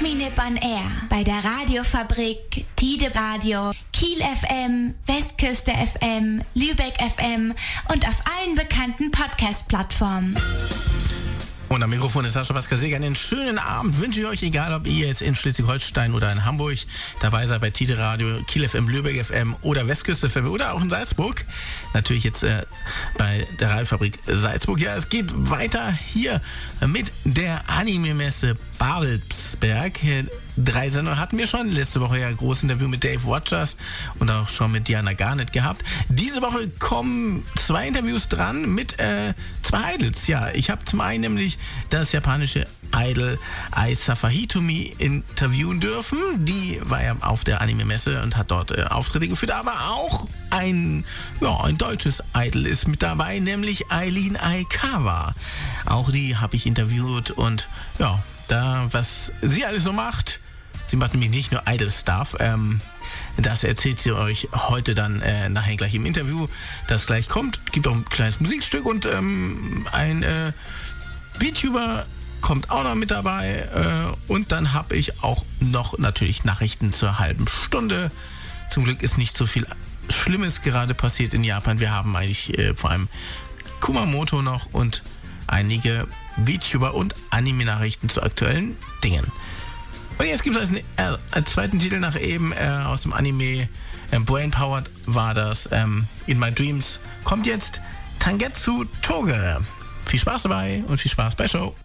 Admin on Air bei der Radiofabrik, Tide Radio, Kiel FM, Westküste FM, Lübeck FM und auf allen bekannten Podcast-Plattformen. Und am Mikrofon ist Sascha Pascal-Seger. Einen schönen Abend wünsche ich euch, egal ob ihr jetzt in Schleswig-Holstein oder in Hamburg dabei seid bei Tide Radio, Kiel FM, Lübeck FM oder Westküste FM oder auch in Salzburg. Natürlich jetzt bei der Radiofabrik Salzburg. Ja, es geht weiter hier mit der Anime-Messe Babelsberg. 3 Sendungen hatten wir schon. Letzte Woche ja ein großes Interview mit Dave Watchers und auch schon mit Diana Garnett gehabt. Diese Woche kommen 2 Interviews dran mit 2 Idols. Ja, ich habe zum einen nämlich das japanische Idol Aissafa Hitomi interviewen dürfen. Die war ja auf der Anime-Messe und hat dort Auftritte geführt. Aber auch ein deutsches Idol ist mit dabei, nämlich Eileen Aikawa. Auch die habe ich interviewt und ja, da, was sie alles so macht. Sie macht nämlich nicht nur Idol-Stuff. Das erzählt sie euch heute dann nachher gleich im Interview, das gleich kommt. Gibt auch ein kleines Musikstück und ein VTuber kommt auch noch mit dabei. Und dann habe ich auch noch natürlich Nachrichten zur halben Stunde. Zum Glück ist nicht so viel Schlimmes gerade passiert in Japan. Wir haben eigentlich vor allem Kumamoto noch und einige VTuber und Anime-Nachrichten zu aktuellen Dingen. Und jetzt gibt es als zweiten Titel nach eben aus dem Anime Brainpowered war das In My Dreams. Kommt jetzt Tangetsu Toge. Viel Spaß dabei und viel Spaß bei Show.